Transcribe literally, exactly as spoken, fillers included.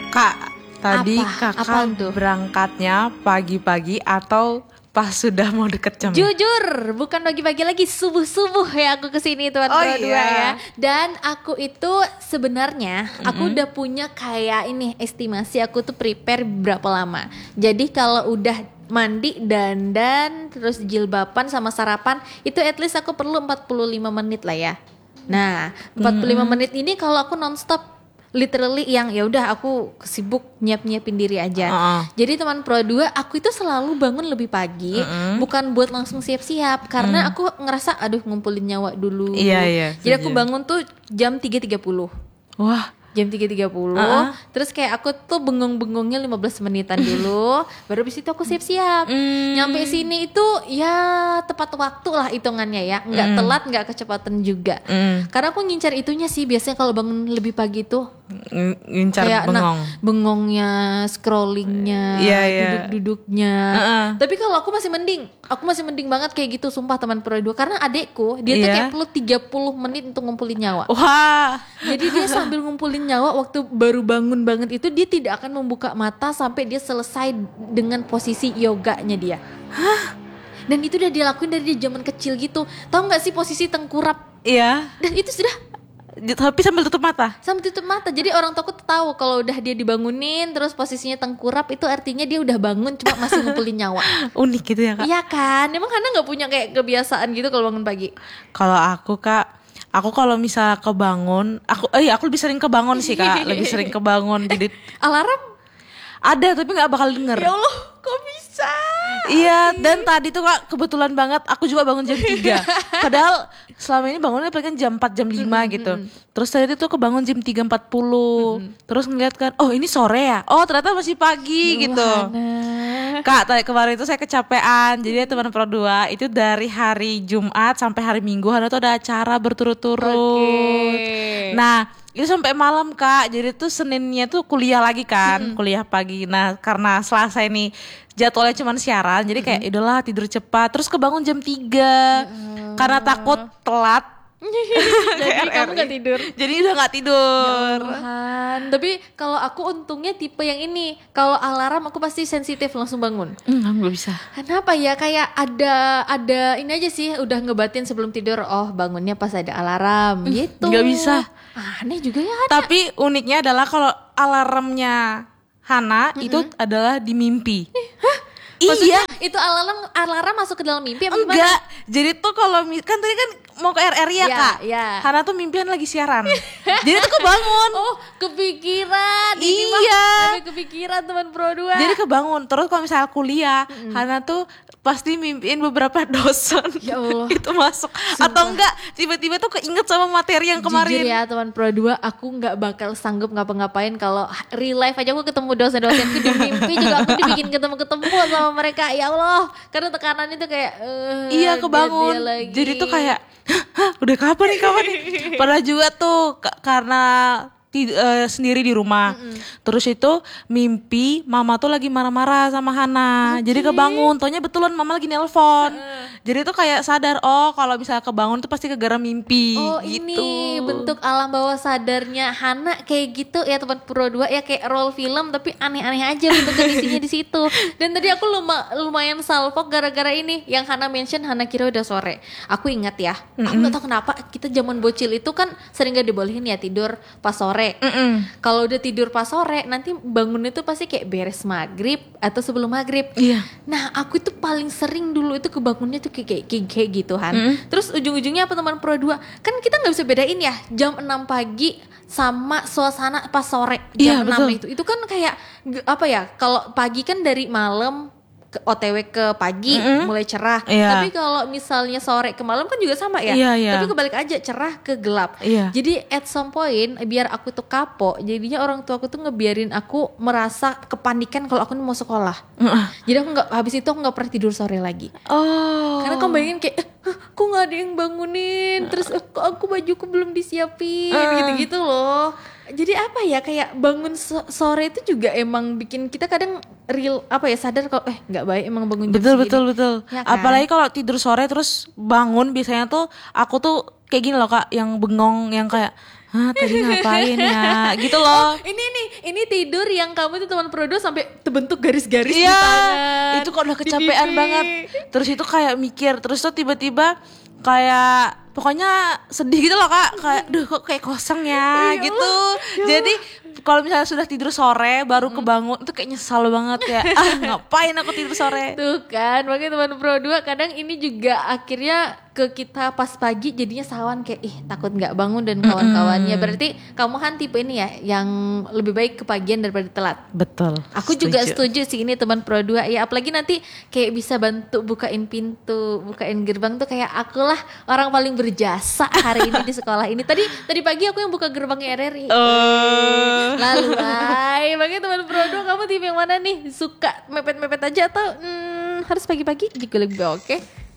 Kak, tadi Apa? kakak Apaan tuh? berangkatnya pagi-pagi atau pas sudah mau deket jam? Jujur, bukan pagi-pagi lagi, subuh-subuh ya aku kesini tuan Oh Pro dua iya. ya. Dan aku itu sebenarnya aku udah punya kayak ini estimasi aku tuh prepare berapa lama. Jadi kalau udah mandi, dandan, terus jilbaban sama sarapan itu at least aku perlu empat puluh lima menit lah ya. Nah, empat puluh lima menit ini kalau aku nonstop literally yang ya udah aku sibuk nyiap-nyiapin diri aja. Uh-uh. Jadi teman Pro dua aku itu selalu bangun lebih pagi, Mm-mm. bukan buat langsung siap-siap karena aku ngerasa aduh ngumpulin nyawa dulu. Iya, iya, Jadi aku setuju. bangun tuh jam tiga tiga puluh. Wah, Jam tiga tiga puluh. Uh-uh. Terus kayak aku tuh bengong-bengongnya lima belas menitan dulu, baru habis itu aku siap-siap. Mm. Nyampe sini itu ya tepat waktu lah hitungannya ya, nggak telat, nggak kecepatan juga. Mm. Karena aku ngincar itunya sih biasanya kalau bangun lebih pagi tuh ng- ngincar kayak bengong. nah bengongnya, scrollingnya, Iya, iya. duduk-duduknya. Uh-uh. Tapi kalau aku masih mending, aku masih mending banget kayak gitu sumpah teman Pro dua karena adekku dia tuh Iya. kayak perlu tiga puluh menit untuk ngumpulin nyawa. Wah, Jadi dia sambil ngumpulin nyawa waktu baru bangun banget itu dia tidak akan membuka mata sampai dia selesai dengan posisi yoganya dia. Dan itu udah dia lakuin dari dia zaman kecil gitu. Tahu nggak sih posisi tengkurap? iya. Dan itu sudah Tapi sambil tutup mata. sampai tutup mata. Jadi orang tua aku tuh tahu kalau udah dia dibangunin terus posisinya tengkurap itu artinya dia udah bangun cuma masih ngumpulin nyawa. Unik gitu ya kak. Iya kan? Emang Hana nggak punya kayak kebiasaan gitu kalau bangun pagi? Kalau aku kak, aku kalau misal kebangun, aku, eh aku lebih sering kebangun sih kak, lebih sering kebangun. Jadi Alarm? ada tapi nggak bakal denger. Ya Allah, kok bisa? Iya, dan tadi tuh kak kebetulan banget aku juga bangun jam tiga. Padahal selama ini bangunnya paling kan jam empat, jam lima gitu. Terus tadi tuh kebangun jam tiga empat puluh. Terus ngeliat kan, oh ini sore ya? Oh ternyata masih pagi gitu. Hana. Kak, tadi kemarin itu saya kecapean. Jadi teman Pro dua itu dari hari Jumat sampai hari Minggu Hana tuh ada acara berturut-turut. Oke. Nah, itu sampai malam kak. Jadi tuh Seninnya tuh kuliah lagi kan, kuliah pagi. Nah, karena Selasa ini jadwalnya cuma siaran, jadi kayak udahlah tidur cepat. Terus kebangun jam tiga karena takut telat. Jadi kamu gak tidur? Jadi udah nggak tidur. Tuhan. Tapi kalau aku untungnya tipe yang ini. Kalau alarm aku pasti sensitif langsung bangun. Hmm, nggak bisa. Kenapa ya? Kayak ada ada ini aja sih udah ngebatin sebelum tidur. Oh bangunnya pas ada alarm gitu. nggak bisa. Aneh juga ya. Hana. Tapi uniknya adalah kalau alarmnya Hana itu adalah di mimpi. Maksudnya Iya. itu alarm alarm masuk ke dalam mimpi apa gimana? Enggak, jadi tuh kalau mi- kan tadi kan mau ke R R ya Iya, kak. iya. Hana tuh mimpian lagi siaran. Jadi tuh kebangun. Oh kepikiran. Ini mah Iya. sampai kepikiran teman Pro dua. Jadi kebangun. Terus kalau misalnya kuliah, Hana tuh pasti mimpiin beberapa dosen. Ya Allah. Itu masuk. Atau enggak tiba-tiba tuh keinget sama materi yang kemarin. Jujur ya teman Pro dua, aku nggak bakal sanggup ngapa-ngapain kalau real life aja aku ketemu dosen-dosenku di mimpi juga aku dibikin ketemu-ketemu sama mereka. Ya Allah, karena tekanannya tuh kayak eh, Iya kebangun. dia lagi. Jadi tuh kayak "Hah, udah kapan nih kapan nih?" Padahal juga tuh ka- karena ti- eh, sendiri di rumah. Terus itu mimpi mama tuh lagi marah-marah sama Hana. Jadi kebangun, taunya betulan mama lagi nelpon. Jadi tuh kayak sadar, oh kalau misalnya kebangun tuh pasti gara-gara mimpi. Oh gitu. ini bentuk alam bawah sadarnya Hana kayak gitu ya teman Pro dua ya, kayak role film tapi aneh-aneh aja bentuk kondisinya di situ. Dan tadi aku luma, lumayan salfok gara-gara ini yang Hana mention, Hana kira udah sore. Aku ingat ya, aku nggak tahu kenapa kita zaman bocil itu kan sering gak dibolehin ya tidur pas sore. Mm-mm. Kalau udah tidur pas sore nanti bangunnya tuh pasti kayak beres maghrib atau sebelum maghrib. Iya. Nah aku itu paling sering dulu itu kebangunnya tuh kayak kayak, kayak gituan. Terus ujung-ujungnya apa teman Pro dua? Kan kita nggak bisa bedain ya jam enam pagi sama suasana pas sore Iya, jam enam betul. itu. Itu kan kayak g- apa ya? Kalau pagi kan dari malam ke O T W ke pagi mulai cerah. Iya. Tapi kalau misalnya sore ke malam kan juga sama ya. Iya, iya. Tapi kebalik aja cerah ke gelap. Iya. Jadi at some point biar aku tuh kapok, jadinya orang tua aku tuh ngebiarin aku merasa kepanikan kalau aku mau sekolah. Heeh. Jadi aku nggak, habis itu aku nggak pernah tidur sore lagi. Oh. Karena kamu bayangin kayak, eh, "Hah, kok nggak ada yang bangunin, terus eh, kok aku bajuku belum disiapin, gitu-gitu loh. Jadi apa ya, kayak bangun so- sore itu juga emang bikin kita kadang real apa ya sadar kalau eh nggak baik emang bangun jam Betul segini. betul betul. Ya kan? Apalagi kalau tidur sore terus bangun biasanya tuh aku tuh kayak gini loh kak, yang bengong, yang kayak hah tadi ngapain ya gitu loh. Ini nih, ini tidur yang kamu tuh teman Prodo sampai terbentuk garis-garis di Iya, tangan. itu kok udah di kecapean pipi. banget. Terus itu kayak mikir, terus tuh tiba-tiba kayak pokoknya sedih gitu loh kak, kayak duh kok kayak kosong ya Ya gitu. Allah, ya Jadi kalau misalnya sudah tidur sore baru kebangun itu kayak nyesal banget ya. Ah ngapain aku tidur sore? Tuh kan, makanya teman Pro dua kadang ini juga akhirnya ke kita pas pagi jadinya sawan kayak ih takut nggak bangun dan kawan-kawannya. Berarti kamu kan tipe ini ya yang lebih baik kepagian daripada telat. Betul. Aku juga setuju sih ini teman Pro dua ya, apalagi nanti kayak bisa bantu bukain pintu, bukain gerbang tuh kayak akulah orang paling berjasa hari ini di sekolah ini. Tadi tadi pagi aku yang buka gerbangnya R R I. Uh. Lalu ay, bagi teman Pro dua kamu tipe yang mana nih? Suka mepet-mepet aja atau hmm, harus pagi-pagi juga lebih oke?